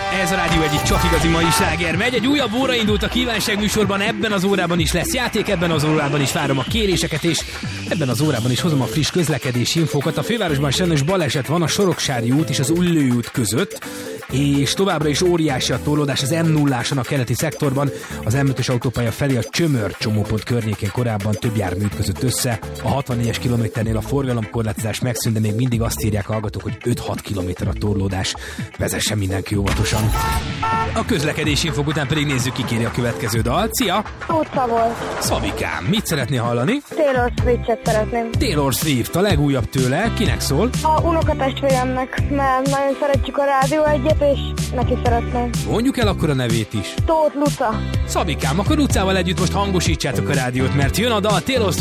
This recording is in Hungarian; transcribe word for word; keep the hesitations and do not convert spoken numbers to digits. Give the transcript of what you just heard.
Ez a rádió egyik csak igazi mai sláger megy. Egy újabb óra indult a kívánság műsorban, ebben az órában is lesz játék, ebben az órában is várom a kéréseket, és ebben az órában is hozom a friss közlekedési infókat. A fővárosban sajnos baleset van a Soroksári út és az Üllői út között, és továbbra is óriási a torlódás az em nulláson a keleti szektorban, az em ötös autópálya felé a Csömör csomópont környékén korábban több jármű ütközött össze. A hatvannégyes kilométernél a forgalomkorlátozás megszűnt, de még mindig azt írják a hallgatók, hogy öt-hat kilométer a torlódás. Vezessen mindenki óvatosan. A közlekedési infók után pedig nézzük, ki kéri a következő dalt. Szia! Utca volt. Szabikám, mit szeretnél hallani? Taylor Swift-et szeretném. Taylor Swift, a legújabb tőle. Kinek szól? A unokatestvéremnek, mert nagyon szeretjük a Rádió egyet, és neki szeretném. Mondjuk el akkor a nevét is. Tóth Luca. Szabikám, akkor Lucával együtt most hangosítsátok a rádiót, mert jön a dal Taylor Swift